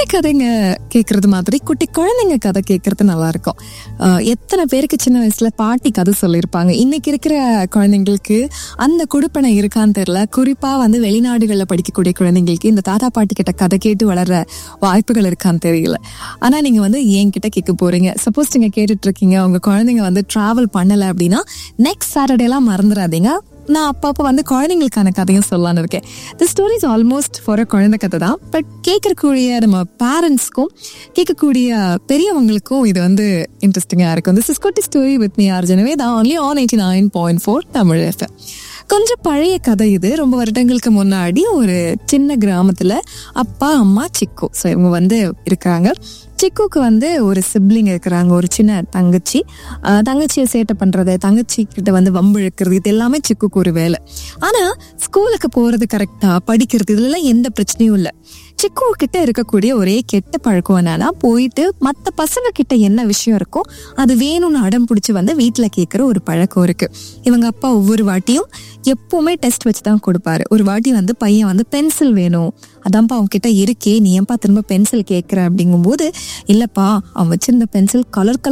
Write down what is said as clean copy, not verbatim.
கதைங்க கேட்கறது மாதிரி குட்டி குழந்தைங்க கதை கேட்கறது நல்லா இருக்கும். எத்தனை பேருக்கு சின்ன வயசுல பாட்டி கதை சொல்லியிருப்பாங்க. இன்னைக்கு இருக்கிற குழந்தைங்களுக்கு அந்த குடுப்பனை இருக்கான்னு தெரியல. குறிப்பா வெளிநாடுகளில் படிக்கக்கூடிய குழந்தைங்களுக்கு இந்த தாத்தா பாட்டி கிட்ட கதை கேட்டு வளர்ற வாய்ப்புகள் இருக்கான்னு தெரியல. ஆனா நீங்க என்கிட்ட கேட்க போறீங்க. சப்போஸ் நீங்க கேட்டுட்டு இருக்கீங்க, உங்க குழந்தைங்க டிராவல் பண்ணல அப்படின்னா நெக்ஸ்ட் சாட்டர்டேலாம் மறந்துடாதீங்க. நான் அப்பப்போ குழந்தைங்களுக்கான கதையும் சொல்லலான்னு இருக்கேன். The story is almost for குழந்தை கதை தான். பட் கேட்கக்கூடிய நம்ம பேரண்ட்ஸ்க்கும் கேட்கக்கூடிய பெரியவங்களுக்கும் இது இன்ட்ரெஸ்டிங்காக இருக்கும். திஸ் இஸ் குட்டி story with me R ஜெனவேதா only on 89.4 Tamil FM. கொஞ்சம் பழைய கதை இது. ரொம்ப வருடங்களுக்கு முன்னாடி ஒரு சின்ன கிராமத்துல அப்பா அம்மா சிக்கு, ஸோ இவங்க இருக்காங்க. சிக்குக்கு ஒரு சிப்ளிங் இருக்கிறாங்க, ஒரு சின்ன தங்கச்சி. தங்கச்சியை சேட்டை பண்றது, தங்கச்சி கிட்ட வம்பு இழுக்கிறது, இது எல்லாமே சிக்குக்கு ஒரு வேலை. ஆனா ஸ்கூலுக்கு போறது கரெக்டா, படிக்கிறது, இதுல எந்த பிரச்சனையும் இல்லை. சிக்கு கிட்ட இருக்கக்கூடிய ஒரே கெட்ட பழக்கம் என்னன்னா, போயிட்டு மற்ற பசங்க கிட்ட என்ன விஷயம் இருக்கோ அது வேணும்னு அடம் பிடிச்சி வீட்டுல கேட்கிற ஒரு பழக்கம் இருக்கு. இவங்க அப்பா ஒவ்வொரு வாட்டியும் எப்பவுமே டெஸ்ட் வச்சுதான் கொடுப்பாரு. ஒரு வாட்டி பையன் பென்சில் வேணும், அதான்ப்பா அவங்க கிட்ட இருக்கே, நீ ஏன்பா திரும்ப பென்சில் கேட்கிற அப்படிங்கும் போது, இல்லப்பா அவன் வச்சிருந்த பென்சில் கலர்